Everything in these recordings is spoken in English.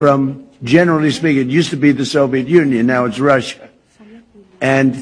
from, generally speaking, it used to be the Soviet Union, now it's Russia. And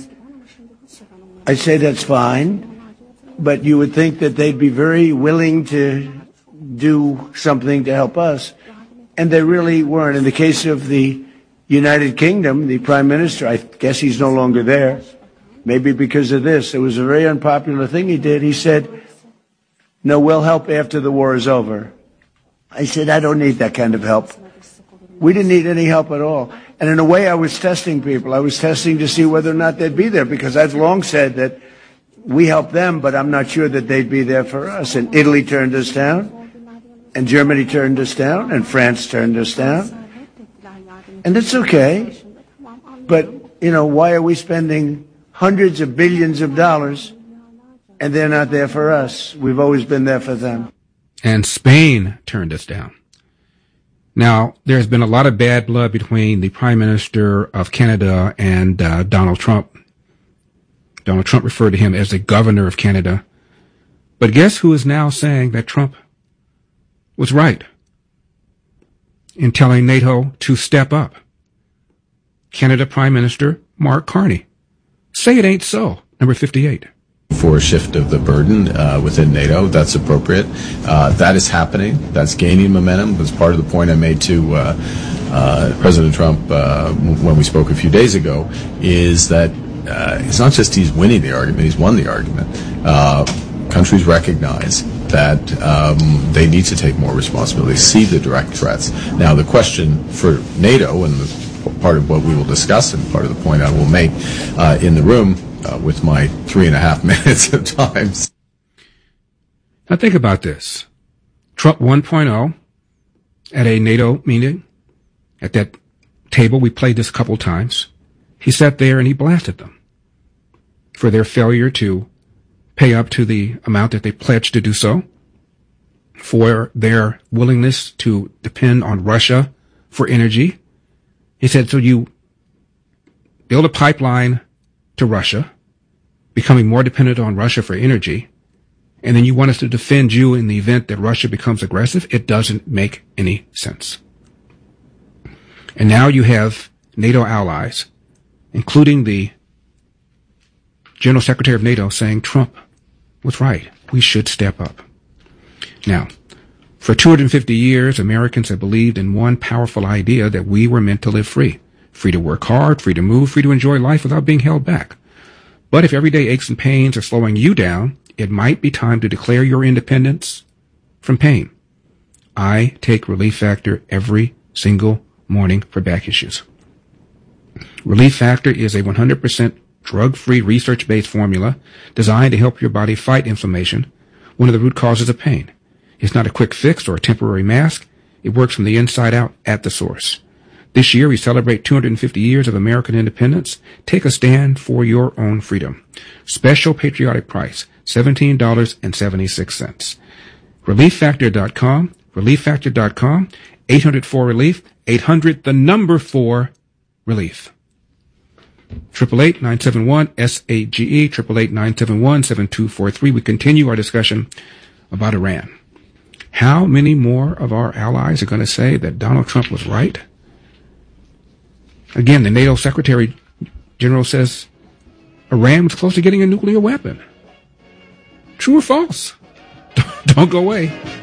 I say that's fine, but you would think that they'd be very willing to do something to help us. And they really weren't. In the case of the United Kingdom, the Prime Minister, I guess he's no longer there, maybe because of this. It was a very unpopular thing he did. He said, no, we'll help after the war is over. I said, I don't need that kind of help. We didn't need any help at all. And in a way, I was testing people. I was testing to see whether or not they'd be there, because I've long said that we helped them, but I'm not sure that they'd be there for us. And Italy turned us down, and Germany turned us down, and France turned us down. And it's okay. But, you know, why are we spending hundreds of billions of dollars and they're not there for us? We've always been there for them. And Spain turned us down. Now, there's been a lot of bad blood between the Prime Minister of Canada and Donald Trump. Donald Trump referred to him as the governor of Canada. But guess who is now saying that Trump was right in telling NATO to step up? Canada Prime Minister Mark Carney. Say it ain't so. Number 58. For a shift of the burden within NATO, that's appropriate. That is happening. That's gaining momentum. That's part of the point I made to President Trump when we spoke a few days ago, is that it's not just he's winning the argument, he's won the argument. Countries recognize that they need to take more responsibility, see the direct threats. Now, the question for NATO, and part of what we will discuss and part of the point I will make in the room with my 3.5 minutes of time. Now think about this. Trump 1.0 at a NATO meeting, at that table, we played this a couple times. He sat there and he blasted them for their failure to pay up to the amount that they pledged to do so, for their willingness to depend on Russia for energy. He said, so you build a pipeline to Russia, becoming more dependent on Russia for energy, and then you want us to defend you in the event that Russia becomes aggressive? It doesn't make any sense. And now you have NATO allies, including the General Secretary of NATO, saying Trump was right. We should step up. Now, for 250 years, Americans have believed in one powerful idea, that we were meant to live free. Free to work hard, free to move, free to enjoy life without being held back. But if everyday aches and pains are slowing you down, it might be time to declare your independence from pain. I take Relief Factor every single morning for back issues. Relief Factor is a 100% drug-free, research-based formula designed to help your body fight inflammation, one of the root causes of pain. It's not a quick fix or a temporary mask. It works from the inside out at the source. This year, we celebrate 250 years of American independence. Take a stand for your own freedom. Special patriotic price, $17.76. ReliefFactor.com, ReliefFactor.com, 800-4RELIEF, 800-4-RELIEF. 888-971-SAGE, 888-971-7243. We continue our discussion about Iran. How many more of our allies are going to say that Donald Trump was right? Again, the NATO Secretary General says Iran was close to getting a nuclear weapon. True or false? Don't go away.